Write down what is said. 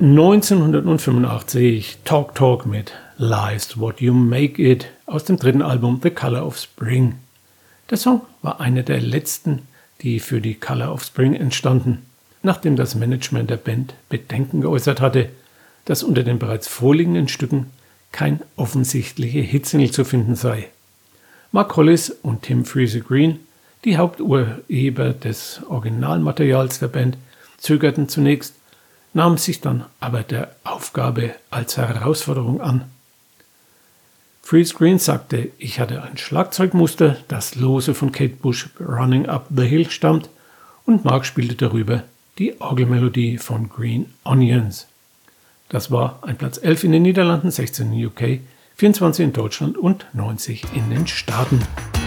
1985 Talk Talk mit Life's What You Make It aus dem dritten Album The Color of Spring. Der Song war einer der letzten, die für die Color of Spring entstanden, nachdem das Management der Band Bedenken geäußert hatte, dass unter den bereits vorliegenden Stücken kein offensichtlicher Hitsingle zu finden sei. Mark Hollis und Tim Friese-Greene, die Haupturheber des Originalmaterials der Band, zögerten zunächst, nahmen sich dann aber der Aufgabe als Herausforderung an. Friese-Greene sagte, ich hatte ein Schlagzeugmuster, das lose von Kate Bush Running Up the Hill stammt, und Mark spielte darüber die Orgelmelodie von Green Onions. Das war ein Platz 11 in den Niederlanden, 16 in UK, 24 in Deutschland und 90 in den Staaten.